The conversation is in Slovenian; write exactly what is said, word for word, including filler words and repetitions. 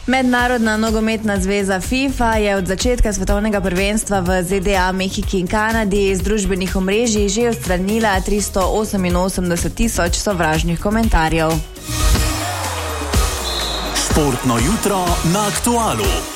Mednarodna nogometna zveza FIFA je od začetka svetovnega prvenstva v Z D A, Mehiki in Kanadi iz družbenih omrežij že odstranila tristo oseminosemdeset tisoč sovražnih komentarjev. Športno jutro na Aktualu.